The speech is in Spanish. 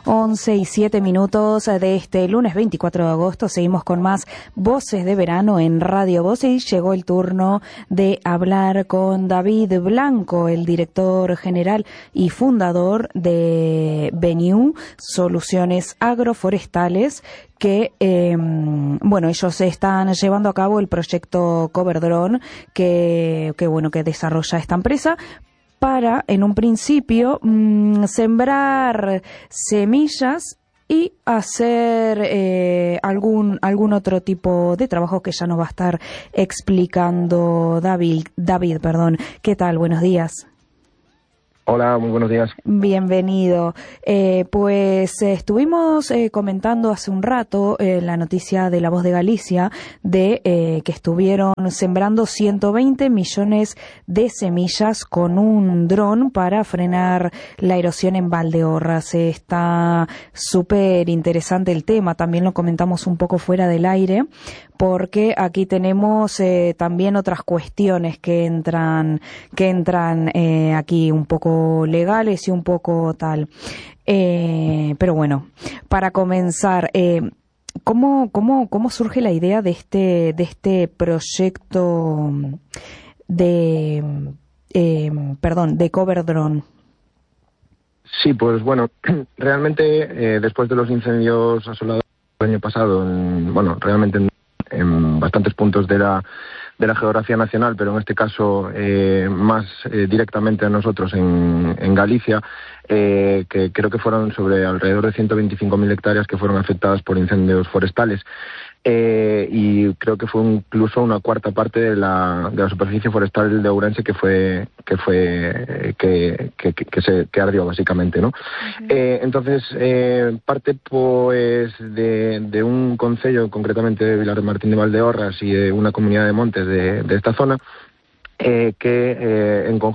11:07 de este lunes 24 de agosto. Seguimos con más Voces de Verano en Radio Voz y llegó el turno de hablar con David Blanco, el director general y fundador de Beniu Soluciones Agroforestales, que ellos están llevando a cabo el proyecto Cover Drone que desarrolla esta empresa para, en un principio, sembrar semillas y hacer algún otro tipo de trabajo que ya nos va a estar explicando David. ¿Qué tal? Buenos días. Hola, muy buenos días. Bienvenido. Estuvimos comentando hace un rato la noticia de La Voz de Galicia de que estuvieron sembrando 120 millones de semillas con un dron para frenar la erosión en Valdeorras. Está súper interesante el tema, también lo comentamos un poco fuera del aire, porque aquí tenemos también otras cuestiones que entran aquí un poco legales y un poco tal. Pero bueno, para comenzar, ¿cómo surge la idea de este proyecto de Cover Drone? Sí, pues bueno, realmente después de los incendios asolados el año pasado, realmente en bastantes puntos de la geografía nacional, pero en este caso más directamente a nosotros en Galicia, que creo que fueron sobre alrededor de 125.000 hectáreas que fueron afectadas por incendios forestales. Y creo que fue incluso una cuarta parte de la superficie forestal de Ourense que ardió básicamente, ¿no? Uh-huh. Entonces parte pues de un concello, concretamente de Vilar de Martín de Valdeorras y de una comunidad de montes de esta zona, que en conjunto